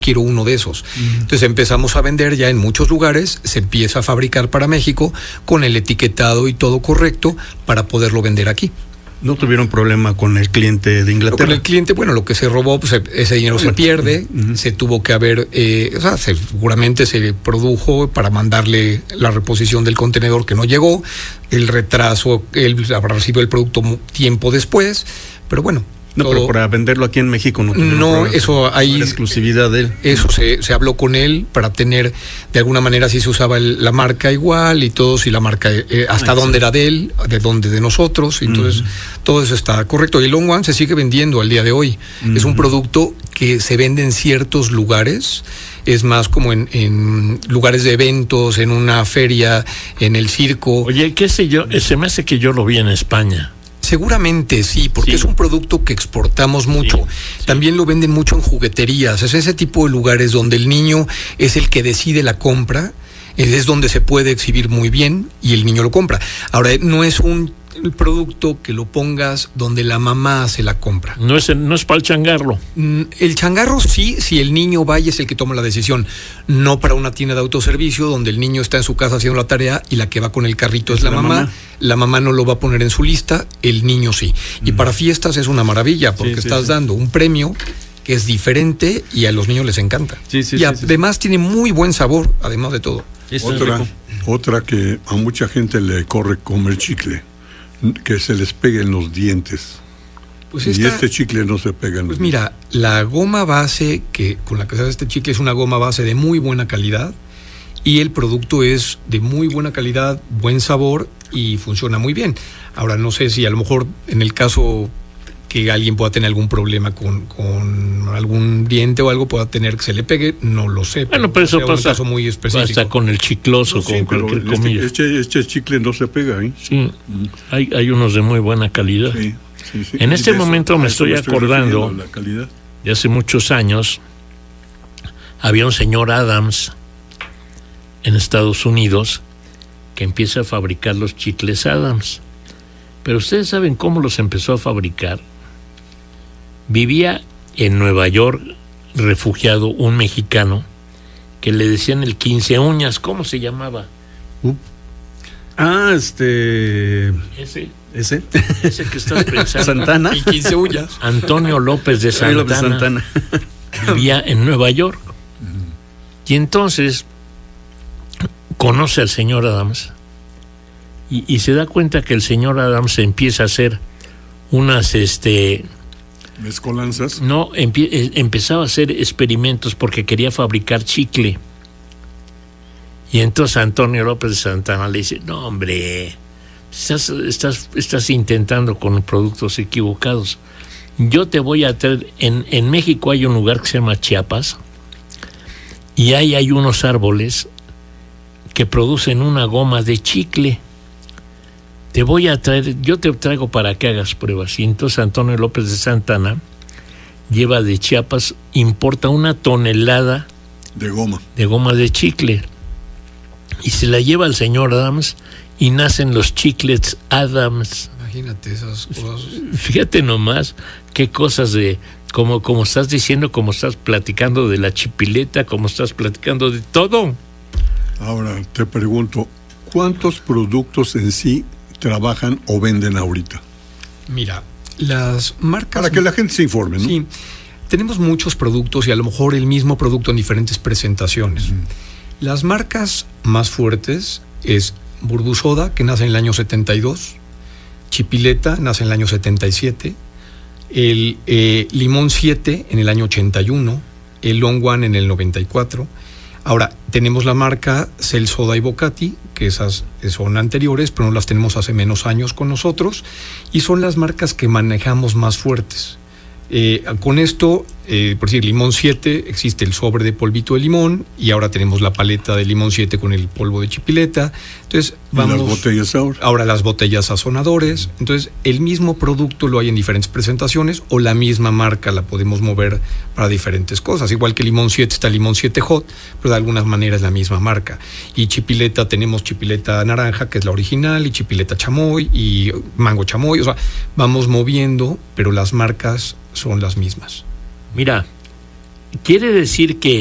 quiero uno de esos. Entonces empezamos a vender ya en muchos lugares, se empieza a fabricar para México con el etiquetado y todo correcto para poderlo vender aquí. ¿No tuvieron problema con el cliente de Inglaterra? Con el cliente, bueno, lo que se robó, pues ese dinero se pierde, se tuvo que haber, seguramente se produjo para mandarle la reposición del contenedor que no llegó, el retraso, él habrá recibido el producto tiempo después, pero bueno. No, pero para venderlo aquí en México no, eso hay la exclusividad de él. Eso se habló con él para tener, de alguna manera, si se usaba la marca igual y todo, si la marca hasta dónde era de él, de dónde de nosotros, entonces todo eso está correcto. Y el Long One se sigue vendiendo al día de hoy. Es un producto que se vende en ciertos lugares, es más como en lugares de eventos, en una feria, en el circo. Oye, qué sé yo, se me hace que yo lo vi en España. Seguramente sí, porque es un producto que exportamos mucho. También lo venden mucho en jugueterías. Es ese tipo de lugares donde el niño es el que decide la compra, es donde se puede exhibir muy bien y el niño lo compra. Ahora, no es un producto que lo pongas donde la mamá hace la compra. No es para el changarro. El changarro sí, si el niño va y es el que toma la decisión, no para una tienda de autoservicio donde el niño está en su casa haciendo la tarea y la que va con el carrito es la mamá. La mamá no lo va a poner en su lista, el niño sí. Y para fiestas es una maravilla porque estás dando un premio que es diferente y a los niños les encanta. Y además tiene muy buen sabor, además de todo. Otra que a mucha gente le corre comer chicle, que se les peguen los dientes. Pues y este chicle no se pega en los dientes. Mira, la goma base con la que se hace este chicle es una goma base de muy buena calidad y el producto es de muy buena calidad, buen sabor y funciona muy bien. Ahora no sé si a lo mejor en el caso que alguien pueda tener algún problema con algún diente o algo pueda tener que se le pegue, no lo sé. Bueno, pero eso pasa un caso muy específico. Hasta con el chicloso, con cualquier comida. Este chicle no se pega, ¿eh? Sí, hay unos de muy buena calidad. En este momento me estoy acordando, de hace muchos años, había un señor Adams en Estados Unidos que empieza a fabricar los chicles Adams. Pero ustedes saben cómo los empezó a fabricar. Vivía en Nueva York, refugiado, un mexicano, que le decían el 15 uñas. ¿Cómo se llamaba? Ese que estás pensando. Santana. El 15 uñas. Antonio López de Santana. Vivía en Nueva York. Y entonces conoce al señor Adams y se da cuenta que el señor Adams empieza a hacer unas mezcolanzas. No, empezaba a hacer experimentos porque quería fabricar chicle. Y entonces Antonio López de Santana le dice: no, hombre, estás intentando con productos equivocados. Yo te voy a traer, en México hay un lugar que se llama Chiapas y ahí hay unos árboles que producen una goma de chicle. Te voy a traer, yo te traigo para que hagas pruebas. Y entonces Antonio López de Santana lleva de Chiapas, importa 1 tonelada de goma de chicle y se la lleva al señor Adams y nacen los chiclets Adams. Imagínate esas cosas. Fíjate nomás qué cosas de como estás diciendo, como estás platicando de la chipileta, como estás platicando de todo. Ahora te pregunto, ¿cuántos productos en sí trabajan o venden ahorita? Mira, las marcas... Para que la gente se informe, ¿no? Sí, tenemos muchos productos y a lo mejor el mismo producto en diferentes presentaciones. Las marcas más fuertes es Burbusoda, que nace en el año 72, Chipileta nace en el año 77, el Limón 7 en el año 81, el Long One en el 94. Ahora, tenemos la marca Cell Soda y Bocati, que esas son anteriores, pero no las tenemos hace menos años con nosotros, y son las marcas que manejamos más fuertes. Con esto, por decir, Limón 7, existe el sobre de polvito de limón, y ahora tenemos la paleta de Limón 7 con el polvo de chipileta. Entonces, vamos... ¿Y las botellas ahora? Ahora las botellas sazonadores. Entonces, el mismo producto lo hay en diferentes presentaciones, o la misma marca la podemos mover para diferentes cosas. Igual que Limón 7 está Limón 7 Hot, pero de alguna manera es la misma marca. Y chipileta, tenemos chipileta naranja, que es la original, y chipileta chamoy, y mango chamoy. O sea, vamos moviendo, pero las marcas son las mismas. Mira, quiere decir que